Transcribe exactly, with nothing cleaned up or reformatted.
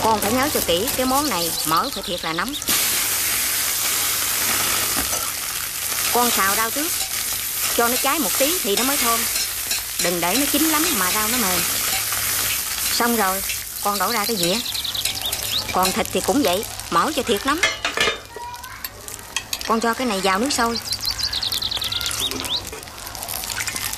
Con phải nhớ cho kỹ, cái món này mỡ phải thiệt là nóng. Con xào rau trước, cho nó cháy một tí thì nó mới thơm. Đừng để nó chín lắm mà rau nó mềm. Xong rồi, con đổ ra cái dĩa. Còn thịt thì cũng vậy, mỡ cho thiệt nóng. Con cho cái này vào nước sôi.